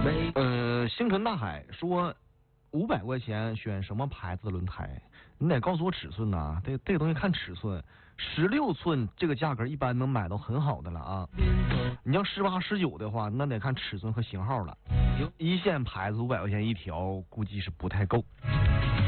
星辰大海说500块钱选什么牌子的轮胎？你得告诉我尺寸呐，这个东西看尺寸，16寸这个价格一般能买到很好的了啊。你要18、19的话，那得看尺寸和型号了。一线牌子500块钱一条，估计是不太够。